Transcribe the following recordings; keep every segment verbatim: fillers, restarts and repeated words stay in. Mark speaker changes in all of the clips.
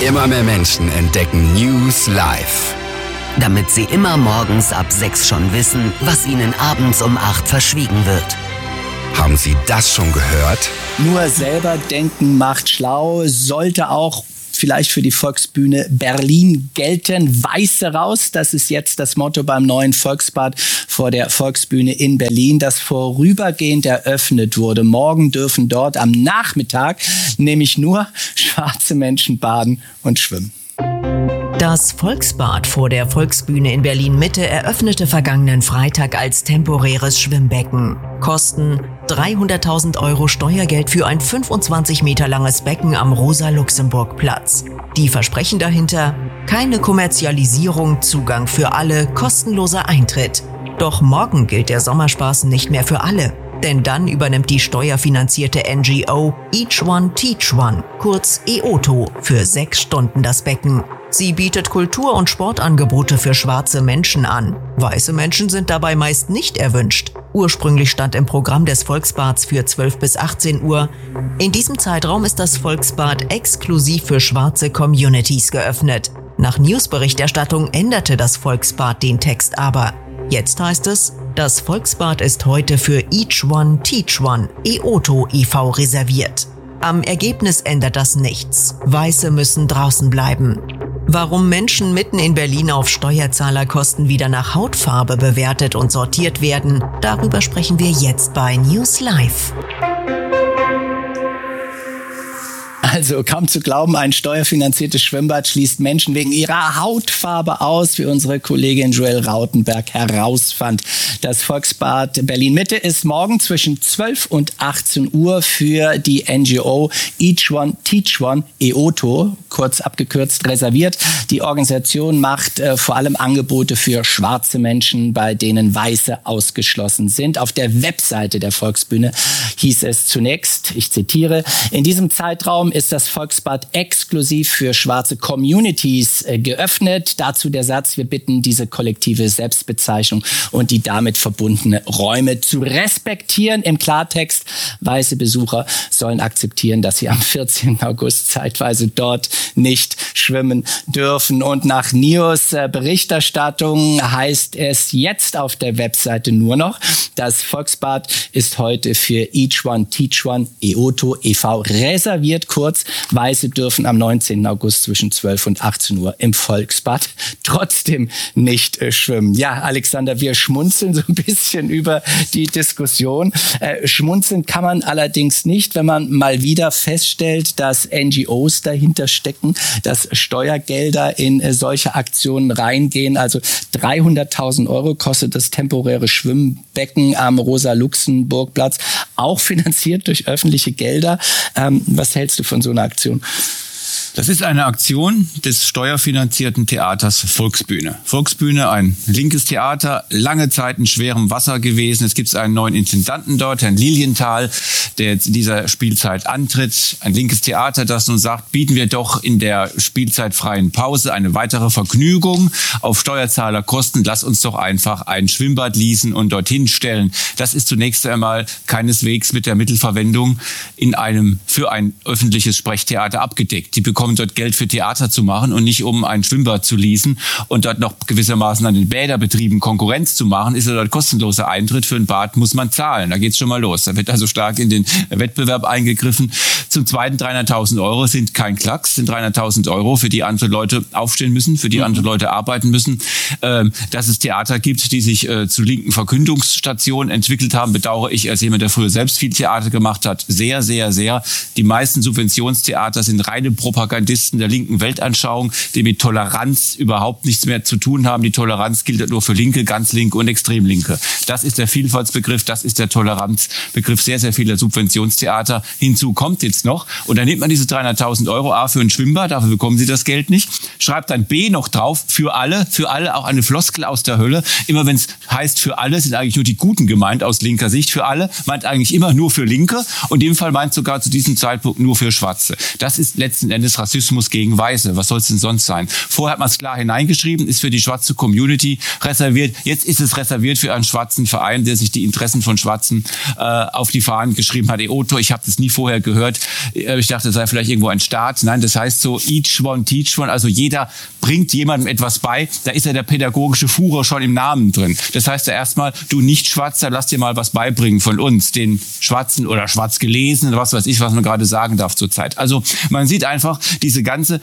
Speaker 1: Immer mehr Menschen entdecken News Live.
Speaker 2: Damit sie immer morgens ab sechs schon wissen, was ihnen abends um acht verschwiegen wird.
Speaker 1: Haben Sie das schon gehört?
Speaker 3: Nur selber denken macht schlau, sollte auch vielleicht für die Volksbühne Berlin gelten. Weiße raus, das ist jetzt das Motto beim neuen Volksbad vor der Volksbühne in Berlin, das vorübergehend eröffnet wurde. Morgen dürfen dort am Nachmittag nämlich nur schwarze Menschen baden und schwimmen.
Speaker 4: Das Volksbad vor der Volksbühne in Berlin-Mitte eröffnete vergangenen Freitag als temporäres Schwimmbecken. Kosten dreihunderttausend Euro Steuergeld für ein fünfundzwanzig Meter langes Becken am Rosa-Luxemburg-Platz. Die Versprechen dahinter: keine Kommerzialisierung, Zugang für alle, kostenloser Eintritt. Doch morgen gilt der Sommerspaß nicht mehr für alle. Denn dann übernimmt die steuerfinanzierte N G O Each One Teach One, kurz E O T O, für sechs Stunden das Becken. Sie bietet Kultur- und Sportangebote für schwarze Menschen an. Weiße Menschen sind dabei meist nicht erwünscht. Ursprünglich stand im Programm des Volksbads für zwölf bis achtzehn Uhr. In diesem Zeitraum ist das Volksbad exklusiv für schwarze Communities geöffnet. Nach Newsberichterstattung änderte das Volksbad den Text aber. Jetzt heißt es: Das Volksbad ist heute für Each One Teach One, E O T O e V reserviert. Am Ergebnis ändert das nichts. Weiße müssen draußen bleiben. Warum Menschen mitten in Berlin auf Steuerzahlerkosten wieder nach Hautfarbe bewertet und sortiert werden, darüber sprechen wir jetzt bei News Live.
Speaker 3: Also kaum zu glauben, ein steuerfinanziertes Schwimmbad schließt Menschen wegen ihrer Hautfarbe aus, wie unsere Kollegin Joelle Rautenberg herausfand. Das Volksbad Berlin-Mitte ist morgen zwischen zwölf und achtzehn Uhr für die N G O Each One Teach One, E O T O, kurz abgekürzt, reserviert. Die Organisation macht äh, vor allem Angebote für schwarze Menschen, bei denen Weiße ausgeschlossen sind. Auf der Webseite der Volksbühne hieß es zunächst, ich zitiere: In diesem Zeitraum ist das Volksbad exklusiv für schwarze Communities äh, geöffnet. Dazu der Satz: Wir bitten, diese kollektive Selbstbezeichnung und die damit verbundene Räume zu respektieren. Im Klartext: Weiße Besucher sollen akzeptieren, dass sie am vierzehnten August zeitweise dort nicht schwimmen dürfen. Und nach Nios äh, Berichterstattung heißt es jetzt auf der Webseite nur noch: Das Volksbad ist heute für Each One Teach One, E O T O e V reserviert. Kurz: Weiße dürfen am neunzehnten August zwischen zwölf und achtzehn Uhr im Volksbad trotzdem nicht äh, schwimmen. Ja, Alexander, wir schmunzeln so ein bisschen über die Diskussion. Äh, schmunzeln kann man allerdings nicht, wenn man mal wieder feststellt, dass N G Os dahinter stecken, dass Steuergelder in äh, solche Aktionen reingehen. Also dreihunderttausend Euro kostet das temporäre Schwimmbecken am Rosa-Luxemburg-Platz, auch finanziert durch öffentliche Gelder. Ähm, was hältst du von so einer Aktion?
Speaker 5: Das ist eine Aktion des steuerfinanzierten Theaters Volksbühne. Volksbühne, ein linkes Theater, lange Zeit in schwerem Wasser gewesen. Es gibt einen neuen Intendanten dort, Herrn Lilienthal, der jetzt in dieser Spielzeit antritt. Ein linkes Theater, das nun sagt, bieten wir doch in der spielzeitfreien Pause eine weitere Vergnügung auf Steuerzahlerkosten. Lass uns doch einfach ein Schwimmbad leasen und dorthin stellen. Das ist zunächst einmal keineswegs mit der Mittelverwendung in einem für ein öffentliches Sprechtheater abgedeckt. Die bekommen dort Geld für Theater zu machen und nicht um ein Schwimmbad zu leasen und dort noch gewissermaßen an den Bäderbetrieben Konkurrenz zu machen, ist ja dort kostenloser Eintritt. Für ein Bad muss man zahlen. Da geht's schon mal los. Da wird also stark in den Wettbewerb eingegriffen. Zum Zweiten, dreihunderttausend Euro sind kein Klacks, sind dreihunderttausend Euro, für die andere Leute aufstehen müssen, für die mhm. andere Leute arbeiten müssen. Ähm, dass es Theater gibt, die sich äh, zu linken Verkündungsstationen entwickelt haben, bedauere ich als jemand, der früher selbst viel Theater gemacht hat, sehr, sehr, sehr. Die meisten Subventionstheater sind reine Propagandisten der linken Weltanschauung, die mit Toleranz überhaupt nichts mehr zu tun haben. Die Toleranz gilt nur für Linke, ganz Linke und Extremlinke. Das ist der Vielfaltsbegriff, das ist der Toleranzbegriff sehr, sehr vieler Subventionstheater. Hinzu kommt jetzt noch, und dann nimmt man diese dreihunderttausend Euro A für ein Schwimmbad, dafür bekommen Sie das Geld nicht, schreibt dann B noch drauf, für alle, für alle, auch eine Floskel aus der Hölle. Immer wenn es heißt für alle, sind eigentlich nur die Guten gemeint aus linker Sicht. Für alle meint eigentlich immer nur für Linke und in dem Fall meint sogar zu diesem Zeitpunkt nur für Schwarze. Das ist letzten Endes Rassismus gegen Weiße. Was soll es denn sonst sein? Vorher hat man es klar hineingeschrieben, ist für die schwarze Community reserviert. Jetzt ist es reserviert für einen schwarzen Verein, der sich die Interessen von Schwarzen äh, auf die Fahnen geschrieben hat. E-Auto, ich habe das nie vorher gehört. Ich dachte, das sei vielleicht irgendwo ein Staat. Nein, das heißt so each one, teach one. Also jeder bringt jemandem etwas bei. Da ist ja der pädagogische Führer schon im Namen drin. Das heißt ja erstmal, du Nicht-Schwarzer, lass dir mal was beibringen von uns, den Schwarzen oder schwarz gelesenen, was weiß ich, was man gerade sagen darf zurzeit. Also man sieht einfach, diese ganze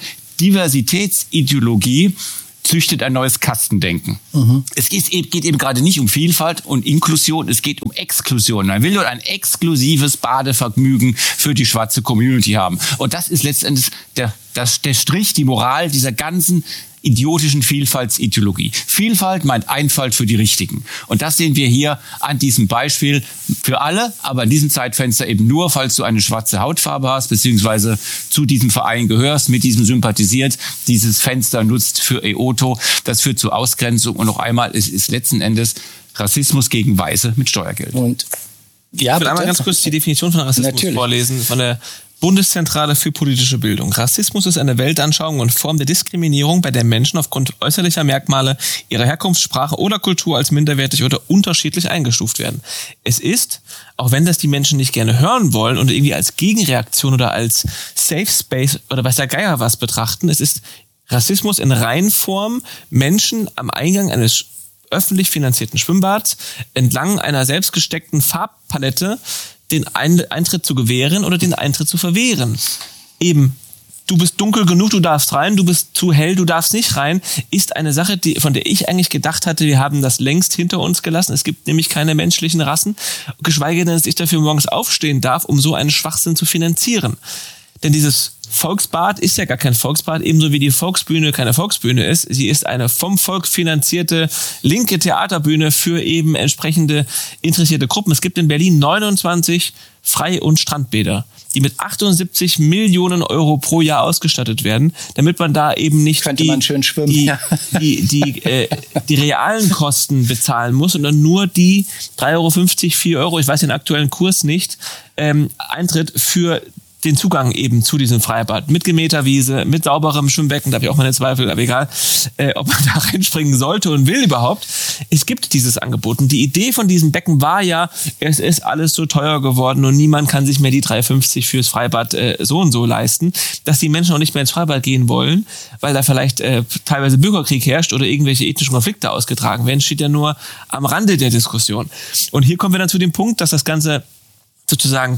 Speaker 5: Diversitätsideologie züchtet ein neues Kastendenken. Mhm. Es geht, geht eben gerade nicht um Vielfalt und Inklusion, es geht um Exklusion. Man will dort ein exklusives Badevergnügen für die schwarze Community haben. Und das ist letztendlich der, das, der Strich, die Moral dieser ganzen idiotischen Vielfaltsideologie. Vielfalt meint Einfalt für die Richtigen. Und das sehen wir hier an diesem Beispiel für alle, aber in diesem Zeitfenster eben nur, falls du eine schwarze Hautfarbe hast, beziehungsweise zu diesem Verein gehörst, mit diesem sympathisiert, dieses Fenster nutzt für E-Auto. Das führt zu Ausgrenzung. Und noch einmal, es ist letzten Endes Rassismus gegen Weiße mit Steuergeld.
Speaker 3: Und ja,
Speaker 6: ich will einmal ganz kurz die Definition von Rassismus Natürlich. vorlesen, von der Bundeszentrale für politische Bildung. Rassismus ist eine Weltanschauung und Form der Diskriminierung, bei der Menschen aufgrund äußerlicher Merkmale, ihrer Herkunft, Sprache oder Kultur als minderwertig oder unterschiedlich eingestuft werden. Es ist, auch wenn das die Menschen nicht gerne hören wollen und irgendwie als Gegenreaktion oder als Safe Space oder weiß der Geier was betrachten, es ist Rassismus in Reinform, Menschen am Eingang eines öffentlich finanzierten Schwimmbads entlang einer selbstgesteckten Farbpalette den Eintritt zu gewähren oder den Eintritt zu verwehren. Eben, du bist dunkel genug, du darfst rein, du bist zu hell, du darfst nicht rein, ist eine Sache, die, von der ich eigentlich gedacht hatte, wir haben das längst hinter uns gelassen. Es gibt nämlich keine menschlichen Rassen, geschweige denn, dass ich dafür morgens aufstehen darf, um so einen Schwachsinn zu finanzieren. Denn dieses Volksbad ist ja gar kein Volksbad, ebenso wie die Volksbühne keine Volksbühne ist. Sie ist eine vom Volk finanzierte linke Theaterbühne für eben entsprechende interessierte Gruppen. Es gibt in Berlin neunundzwanzig Frei- und Strandbäder, die mit achtundsiebzig Millionen Euro pro Jahr ausgestattet werden, damit man da eben nicht
Speaker 3: Könnte
Speaker 6: die,
Speaker 3: man schön schwimmen.
Speaker 6: die, die, die, äh, die realen Kosten bezahlen muss, sondern nur die drei Euro fünfzig, vier Euro, ich weiß den aktuellen Kurs nicht, ähm, Eintritt für den Zugang eben zu diesem Freibad mit gemähter Wiese, mit sauberem Schwimmbecken, da habe ich auch meine Zweifel, aber egal, äh, ob man da reinspringen sollte und will überhaupt. Es gibt dieses Angebot und die Idee von diesem Becken war ja, es ist alles so teuer geworden und niemand kann sich mehr die drei Euro fünfzig fürs Freibad äh, so und so leisten, dass die Menschen auch nicht mehr ins Freibad gehen wollen, weil da vielleicht äh, teilweise Bürgerkrieg herrscht oder irgendwelche ethnischen Konflikte ausgetragen werden, steht ja nur am Rande der Diskussion. Und hier kommen wir dann zu dem Punkt, dass das Ganze sozusagen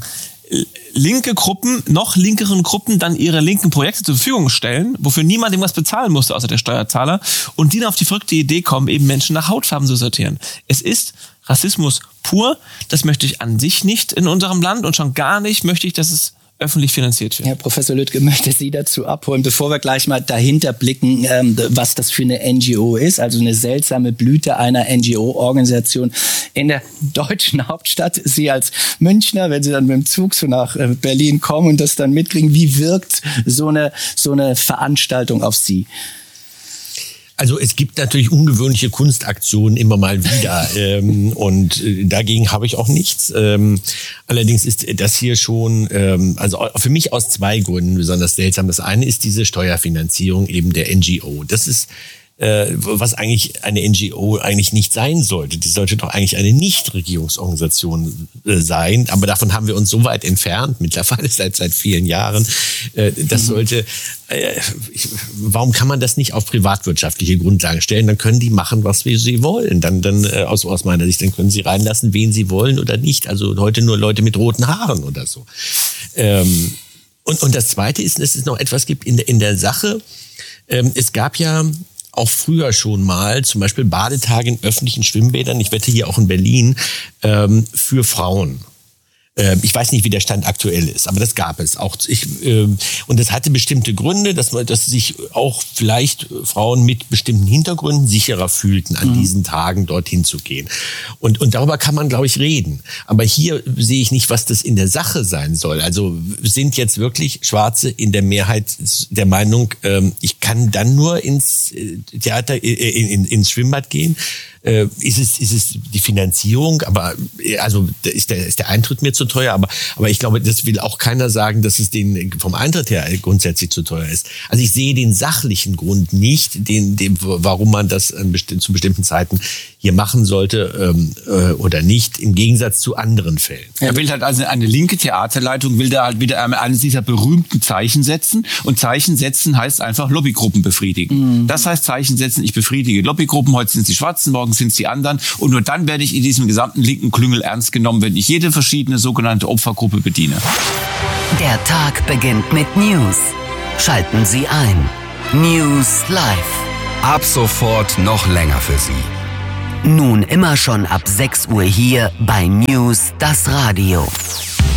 Speaker 6: linke Gruppen, noch linkeren Gruppen dann ihre linken Projekte zur Verfügung stellen, wofür niemand irgendwas bezahlen musste, außer der Steuerzahler, und die dann auf die verrückte Idee kommen, eben Menschen nach Hautfarben zu sortieren. Es ist Rassismus pur, das möchte ich an sich nicht in unserem Land und schon gar nicht möchte ich, dass es öffentlich finanziert wird.
Speaker 3: Herr Professor Lüttke möchte Sie dazu abholen, bevor wir gleich mal dahinter blicken, ähm, was das für eine N G O ist, also eine seltsame Blüte einer N G O-Organisation in der deutschen Hauptstadt. Sie als Münchner, wenn Sie dann mit dem Zug so nach äh, Berlin kommen und das dann mitkriegen, wie wirkt so eine, so eine Veranstaltung auf Sie?
Speaker 7: Also es gibt natürlich ungewöhnliche Kunstaktionen immer mal wieder ähm, und äh, dagegen habe ich auch nichts. Ähm, allerdings ist das hier schon, ähm, also für mich aus zwei Gründen besonders seltsam. Das eine ist diese Steuerfinanzierung eben der N G O. Das ist äh, was eigentlich eine N G O eigentlich nicht sein sollte. Die sollte doch eigentlich eine Nichtregierungsorganisation äh, sein. Aber davon haben wir uns so weit entfernt, mittlerweile seit seit vielen Jahren. Äh, das sollte Ich, warum kann man das nicht auf privatwirtschaftliche Grundlagen stellen? Dann können die machen, was sie wollen. Dann, dann äh, aus, aus meiner Sicht, dann können sie reinlassen, wen sie wollen oder nicht. Also heute nur Leute mit roten Haaren oder so. Ähm, und, und das Zweite ist, dass es noch etwas gibt in der, in der Sache. Ähm, es gab ja auch früher schon mal zum Beispiel Badetage in öffentlichen Schwimmbädern, ich wette hier auch in Berlin, ähm, für Frauen. Ich weiß nicht, wie der Stand aktuell ist, aber das gab es auch. Ich, äh, und das hatte bestimmte Gründe, dass man, dass sich auch vielleicht Frauen mit bestimmten Hintergründen sicherer fühlten, an mhm. diesen Tagen dorthin zu gehen. Und, und darüber kann man, glaube ich, reden. Aber hier sehe ich nicht, was das in der Sache sein soll. Also sind jetzt wirklich Schwarze in der Mehrheit der Meinung, ähm, ich kann dann nur ins Theater, äh, in, in, ins Schwimmbad gehen, äh, ist es ist es die Finanzierung, aber also ist der ist der Eintritt mir zu teuer, aber aber ich glaube, das will auch keiner sagen, dass es den vom Eintritt her grundsätzlich zu teuer ist. Also ich sehe den sachlichen Grund nicht, den, den warum man das zu bestimmten Zeiten hier machen sollte ähm, äh, oder nicht, im Gegensatz zu anderen Fällen.
Speaker 5: Er will halt also eine linke Theaterleitung, will da halt wieder eines dieser berühmten Zeichen setzen. Und Zeichen setzen heißt einfach Lobbygruppen befriedigen. Mhm. Das heißt Zeichen setzen, ich befriedige Lobbygruppen, heute sind es die Schwarzen, morgen sind es die anderen. Und nur dann werde ich in diesem gesamten linken Klüngel ernst genommen, wenn ich jede verschiedene sogenannte Opfergruppe bediene.
Speaker 2: Der Tag beginnt mit News. Schalten Sie ein. News Live.
Speaker 1: Ab sofort noch länger für Sie.
Speaker 2: Nun immer schon ab sechs Uhr hier bei News das Radio.